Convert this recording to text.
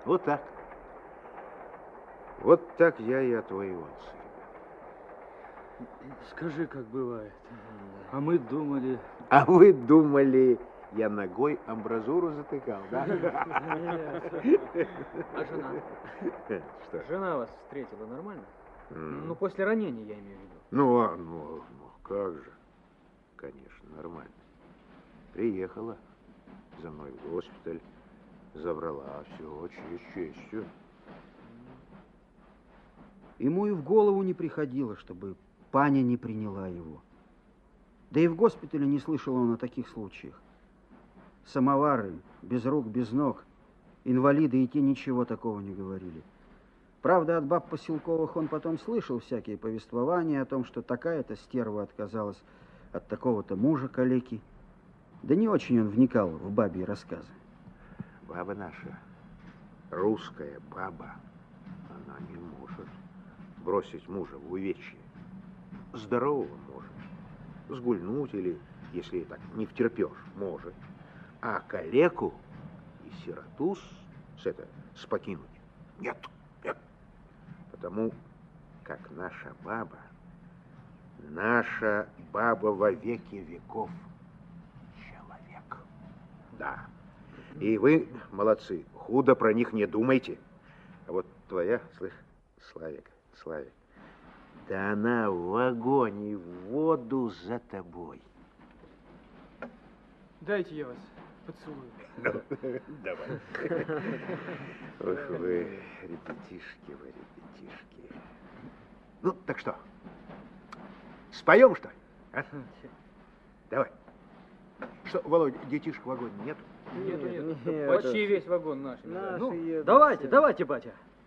Вот так. Вот так я и отвоевался. Скажи, как бывает. А мы думали... А вы думали, я ногой амбразуру затыкал, да? А жена? Что? Жена вас встретила нормально? Ну, после ранения, я имею в виду. Ну, как же. Конечно, нормально. Приехала за мной в госпиталь, забрала все честью. Ему и в голову не приходило, чтобы паня не приняла его. Да и в госпитале не слышал он о таких случаях. Самовары, без рук, без ног, инвалиды и те ничего такого не говорили. Правда, от баб поселковых он потом слышал всякие повествования о том, что такая-то стерва отказалась от такого-то мужа калеки. Да не очень он вникал в бабьи рассказы. Баба наша, русская баба, она не может бросить мужа в увечье. Здорового может. Сгульнуть или, если так не втерпешь, может. А калеку и сироту покинуть нет. Потому как наша баба во веки веков человек. Да. И вы, молодцы, худо про них не думайте. А вот твоя, слышь, Славик, да она в огонь и в воду за тобой. Дайте я вас поцелую. Давай. Ох вы, ребятишки. Ну, так что, споем, что ли? А? Давай. Что, Володя, детишек в вагоне нету? Нет. Почти весь вагон наш. Наши едут. Давайте, батя.